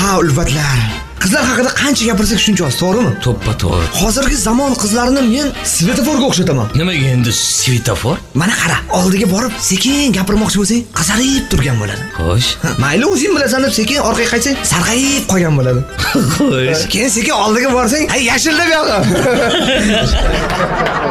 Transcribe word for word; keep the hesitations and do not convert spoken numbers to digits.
Ha, ulfatlar. Qizlar haqida qancha gapirsak shuncha oz, to'g'rimi? To'ppa to'g'ri. Hozirgi zamon qizlarini men svetoforga o'xshataman. Nimaga endi svetofor? Mana qara, oldiga borib, sekin gapirmoqchi bo'lsang, qasarib turgan bo'ladi. Xo'sh. Mayli o'zing bilasan deb sekin orqaga qaytsang, sarg'ayib qolgan bo'ladi. Xo'sh. Keyin sekin oldiga borsang, "Hay, yashil" deb yoqdi.